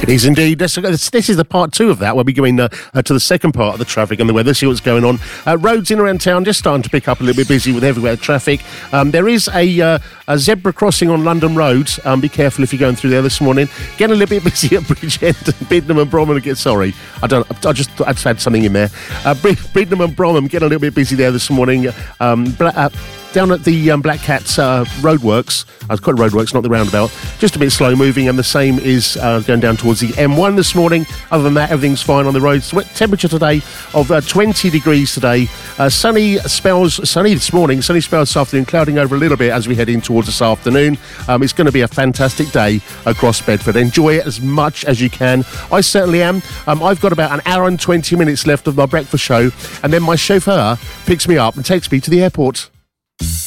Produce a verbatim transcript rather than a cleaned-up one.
It is indeed. This, this is the part two of that, where we go in uh, uh, to the second part of the traffic and the weather, see what's going on. Uh, roads in around town just starting to pick up a little bit busy with everywhere traffic. Um, there is a, uh, a zebra crossing on London Road. Um, be careful if you're going through there this morning. Getting a little bit busy at Bridgend, Biddenham and Bromham. Get sorry, I don't. I just I just had something in there. Uh, Biddenham and Bromham getting a little bit busy there this morning. Um, Bla- uh, Down at the um, Black Cats uh, roadworks, I was quite roadworks, not the roundabout, just a bit slow moving, and the same is uh, going down towards the M one this morning. Other than that, everything's fine on the roads. Temperature today of uh, twenty degrees today. Uh, sunny spells, sunny this morning, sunny spells this afternoon, clouding over a little bit as we head in towards this afternoon. Um, it's going to be a fantastic day across Bedford. Enjoy it as much as you can. I certainly am. Um, I've got about an hour and twenty minutes left of my breakfast show, and then my chauffeur picks me up and takes me to the airport.